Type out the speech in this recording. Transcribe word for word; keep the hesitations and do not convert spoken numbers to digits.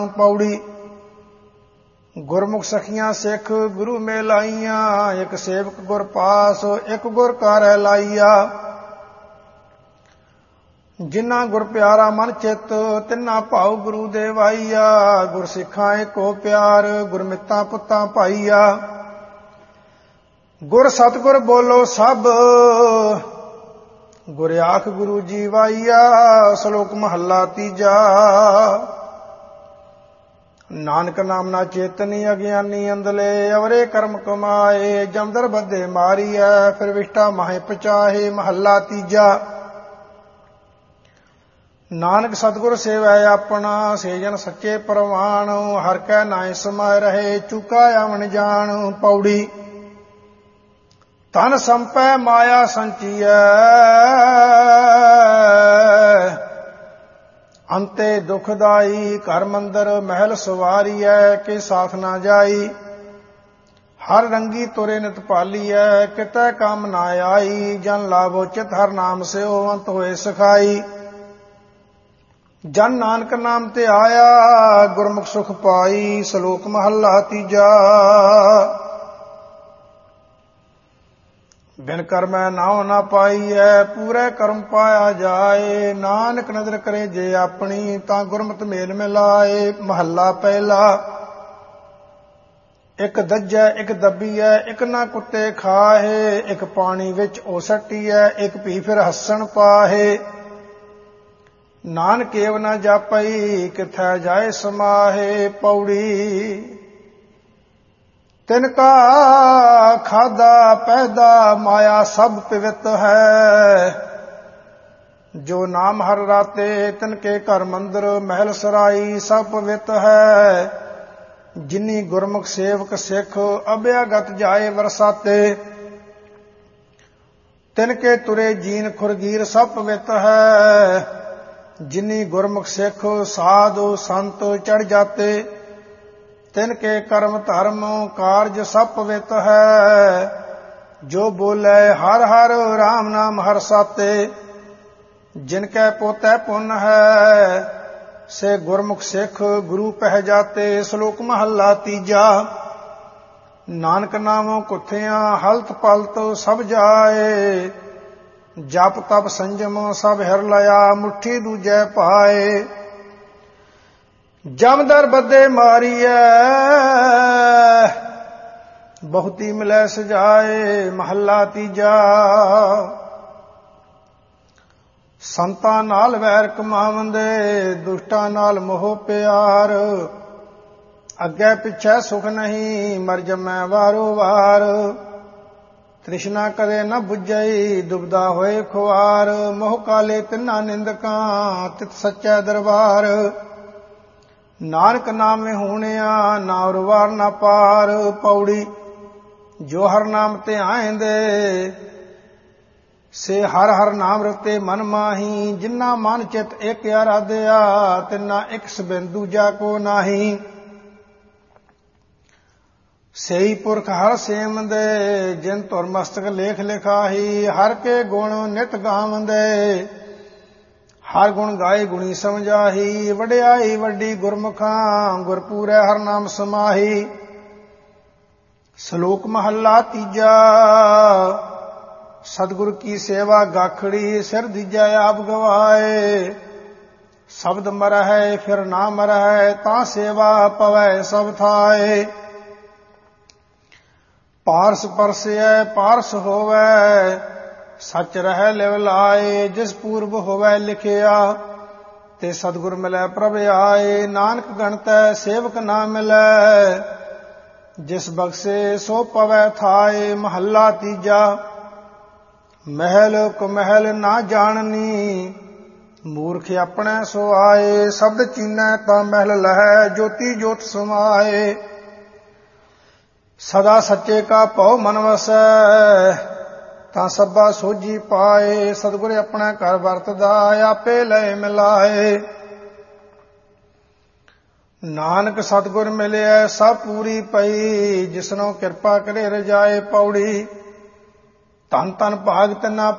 ਪੌੜੀ। ਗੁਰਮੁਖ ਸਖੀਆਂ ਸਿੱਖ ਗੁਰੂ ਮੇ ਲਾਈਆਂ, ਇੱਕ ਸੇਵਕ ਗੁਰ ਪਾਸ ਇੱਕ ਗੁਰ ਕਾ ਲਾਈਆ। ਜਿਨ੍ਹਾਂ ਗੁਰ ਪਿਆਰਾ ਮਨ ਚਿੱਤ, ਤਿੰਨਾ ਭਾਉ ਗੁਰੂ ਦੇਵਾਈਆ। ਗੁਰ ਸਿੱਖਾਂ ਏਕੋ ਪਿਆਰ, ਗੁਰਮਿਤਾਂ ਪੁੱਤਾਂ ਭਾਈਆ। ਗੁਰ ਸਤਿਗੁਰ ਬੋਲੋ ਸਭ, ਗੁਰ ਆਖ ਗੁਰੂ ਜੀ ਵਾਈਆ। ਸ਼ਲੋਕ ਮਹੱਲਾ ਤੀਜਾ। ਨਾਨਕ ਨਾਮ ਨਾ ਚੇਤਨੀ, ਅਗਿਆਨੀ ਅੰਧਲੇ ਅਵਰੇ ਕਰਮ ਕਮਾਏ। ਜਮਦਰ ਬੱਧੇ ਮਾਰੀਐ, ਫਿਰ ਵਿਸ਼ਟਾ ਮਾਹੇ ਪਚਾਹੇ। ਮਹੱਲਾ ਤੀਜਾ। ਨਾਨਕ ਸਤਿਗੁਰ ਸੇਵੈ ਆਪਣਾ, ਸੇ ਜਨ ਸੱਚੇ ਪ੍ਰਵਾਣ। ਹਰਿ ਕੈ ਨਾਇ ਸਮਾਇ ਰਹੇ, ਚੁਕਾ ਆਵਣ ਜਾਣ। ਪੌੜੀ। ਧਨ ਸੰਪੈ ਮਾਇਆ ਸੰਚੀਐ, ਅੰਤੇ ਦੁਖਦਾਈ। ਘਰ ਮੰਦਰ ਮਹਿਲ ਸਵਾਰੀਐ, ਕੇ ਸਾਥ ਨਾ ਜਾਈ। ਹਰ ਰੰਗੀ ਤੁਰੇ ਨਿਤ ਪਾਲੀਐ, ਕਿਤੈ ਕੰਮ ਨਾ ਆਈ। ਜਨ ਲਾਭੋ ਚਿਤ ਹਰ ਨਾਮ ਸਿਓ, ਅੰਤ ਹੋਏ ਸਖਾਈ। ਜਨ ਨਾਨਕ ਨਾਮ ਤੇ ਆਇਆ, ਗੁਰਮੁਖ ਸੁਖ ਪਾਈ। ਸ਼ਲੋਕ ਮਹੱਲਾ ਤੀਜਾ। ਬਿਨ ਕਰਮੈ ਨਾਉ ਨਾ ਪਾਈਐ, ਪੂਰੇ ਕਰਮ ਪਾਇਆ ਜਾਏ। ਨਾਨਕ ਨਦਰ ਕਰੇ ਜੇ ਆਪਣੀ, ਤਾਂ ਗੁਰਮਤਿ ਮੇਲ ਮਿਲਾਏ। ਮਹੱਲਾ ਪਹਿਲਾ। ਇੱਕ ਦੱਜੈ ਇੱਕ ਦੱਬੀਐ, ਇੱਕ ਨਾ ਕੁੱਤੇ ਖਾਹੇ। ਇੱਕ ਪਾਣੀ ਵਿੱਚ ਓ ਸੱਟੀਐ, ਇੱਕ ਪੀ ਫਿਰ ਹੱਸਣ ਪਾਹੇ। ਨਾਨਕ ਏਵ ਨਾ ਜਾਪਈ, ਕਿਥੈ ਜਾਏ ਸਮਾਹੇ। ਪੌੜੀ। ਤਿਨ ਕਾ ਖਾਦਾ ਪੈਦਾ, ਮਾਇਆ ਸਭ ਪਵਿੱਤ ਹੈ। ਜੋ ਨਾਮ ਹਰ ਰਾਤੇ, ਤਿਨ ਕੇ ਘਰ ਮੰਦਰ ਮਹਿਲ ਸਰਾਈ। ਸਭ ਪਵਿੱਤ ਹੈ। ਜਿਨੀ ਗੁਰਮੁਖ ਸੇਵਕ ਸਿੱਖ, ਅਭਿਆਗਤ ਜਾਏ ਵਰਸਾਤੇ। ਤਿਨ ਕੇ ਤੁਰੇ ਜੀਨ ਖੁਰਗੀਰ, ਸਭ ਪਵਿੱਤ ਹੈ। ਜਿਨੀ ਗੁਰਮੁਖ ਸਿੱਖ, ਸਾਧੂ ਸੰਤ ਚੜ੍ਹ ਜਾਤੇ। ਤਿਨ ਕੇ ਕਰਮ ਧਰਮ ਕਾਰਜ ਸਭ ਪਵਿੱਤ ਹੈ। ਜੋ ਬੋਲੇ ਹਰ ਹਰ ਰਾਮ ਨਾਮ ਹਰ ਸਾਤੇ। ਜਿਨ ਕੈ ਪੋਤੈ ਪੁੰਨ ਹੈ, ਸੇ ਗੁਰਮੁਖ ਸਿੱਖ ਗੁਰੂ ਪਹਿ ਜਾਤੇ। ਸ਼ਲੋਕ ਮਹੱਲਾ ਤੀਜਾ। ਨਾਨਕ ਨਾਮੋ ਕੁੱਥਿਆਂ, ਹਲਤ ਪਲਤ ਸਭ ਜਾਏ। ਜਪ ਤਪ ਸੰਜਮ ਸਭ ਹਿਰ ਲਿਆ, ਮੁੱਠੀ ਦੂਜੈ ਪਾਏ। ਜਮਦਰ ਬੱਧੇ ਮਾਰੀਐ, ਬਹੁਤੀ ਮਿਲੈ ਸਜਾਏ। ਮਹੱਲਾ ਤੀਜਾ। ਸੰਤਾਂ ਨਾਲ ਵੈਰ ਕਮਾਵੰਦੇ, ਦੁਸ਼ਟਾਂ ਨਾਲ ਮੋਹ ਪਿਆਰ। ਅੱਗੇ ਪਿੱਛੇ ਸੁਖ ਨਹੀਂ, ਮਰ ਜਮੈ ਵਾਰੋ ਵਾਰ। ਤ੍ਰਿਸ਼ਨਾ ਕਦੇ ਨ ਬੁਝਈ, ਡੁਬਦਾ ਹੋਏ ਖੁਆਰ। ਮੋਹ ਕਾਲੇ ਤਿੰਨਾ ਨਿੰਦਕਾਂ, ਤਿਤ ਸੱਚੈ ਦਰਬਾਰ। ਨਾਨਕ ਨਾਮੇ ਹੋਣਿਆ, ਨਾ ਉਰਵਾਰ ਨਾ ਪਾਰ। ਪੌੜੀ। ਜੋ ਹਰ ਨਾਮ ਤੇ ਆਇਂਦੇ, ਸੇ ਹਰ ਹਰ ਨਾਮ ਰਤੇ ਮਨ ਮਾਹੀ। ਜਿਨਾ ਮਨ ਚਿਤ ਇੱਕ ਆਰਾਧਿਆ, ਤਿਨਾ ਇੱਕ ਸਬਿੰਦ ਦੂਜਾ ਕੋ ਨਾਹੀ। ਸਈ ਪੁਰਖ ਹਰ ਸੇਵੰਦੇ, ਜਿਨ ਧੁਰ ਮਸਤਕ ਲੇਖ ਲਿਖਾਹੀ। ਹਰ ਕੇ ਗੁਣ ਨਿਤ ਗਾਵੰਦੇ, ਹਰ ਗੁਣ ਗਾਏ ਗੁਣੀ ਸਮਝਾਹੀ। ਵਡਿਆਈ ਵੱਡੀ ਗੁਰਮੁਖਾਂ, ਗੁਰਪੂਰੈ ਹਰ ਨਾਮ ਸਮਾਹੀ। ਸ਼ਲੋਕ ਮਹੱਲਾ ਤੀਜਾ। ਸਤਿਗੁਰ ਕੀ ਸੇਵਾ ਗਾਖੜੀ, ਸਿਰ ਦੀਜੈ ਆਪ ਗਵਾਏ। ਸ਼ਬਦ ਮਰਹਿ ਫਿਰ ਨਾ ਮਰਹਿ, ਤਾਂ ਸੇਵਾ ਪਵੈ ਸਭ ਥਾਏ। ਪਾਰਸ ਪਰਸੈ ਪਾਰਸ ਹੋਵੈ, ਸੱਚ ਰਹਿ ਲਿਵ ਲਾਏ। ਜਿਸ ਪੂਰਬ ਹੋਵੈ ਲਿਖਿਆ, ਤੇ ਸਤਿਗੁਰ ਮਿਲੈ ਪ੍ਰਭ ਆਏ। ਨਾਨਕ ਗਣਤੈ ਸੇਵਕ ਨਾ ਮਿਲੈ, ਜਿਸ ਬਖਸ਼ੇ ਸੋ ਪਵੈ ਥਾਏ। ਮਹੱਲਾ ਤੀਜਾ। ਮਹਿਲ ਕੁਮਹਿਲ ਨਾ ਜਾਣਨੀ, ਮੂਰਖ ਆਪਣੇ ਸੋ ਆਏ। ਸ਼ਬਦ ਚੀਨੈ ਤਾਂ ਮਹਿਲ ਲਹੈ, ਜੋਤੀ ਜੋਤ ਸਮਾਏ। ਸਦਾ ਸੱਚੇ ਕਾ ਭਉ ਮਨ ਵਸੈ, ਤਾਂ ਸਭਾ ਸੋਝੀ ਪਾਏ। ਸਤਿਗੁਰ ਆਪਣਾ ਘਰ ਵਰਤਦਾ, ਆਪੇ ਲੈ ਮਿਲਾਏ। ਨਾਨਕ ਸਤਿਗੁਰ ਮਿਲਿਆ ਸਭ ਪੂਰੀ ਪਈ, ਜਿਸਨੋਂ ਕਿਰਪਾ ਕਰੇ ਰਜਾਏ। ਪੌੜੀ। ਧਨ ਧਨ ਭਾਗ ਤਿਨਾ